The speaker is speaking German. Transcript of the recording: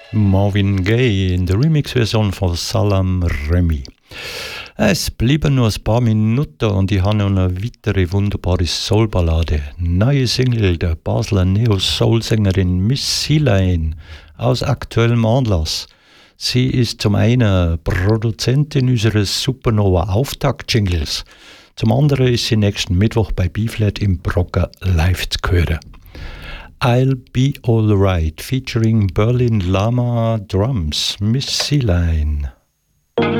Marvin Gaye in der Remix-Version von Salam Remy. Es bleiben nur ein paar Minuten und ich habe noch eine weitere wunderbare Soul-Ballade. Neue Single der Basler Neo-Soul-Sängerin Miss Sealine aus aktuellem Anlass. Sie ist zum einen Produzentin unseres Supernova-Auftakt-Jingles. Zum anderen ist sie nächsten Mittwoch bei B-Flat im Brocken live zu hören. I'll Be Alright featuring Berlin Lama Drums, Miss Sealine.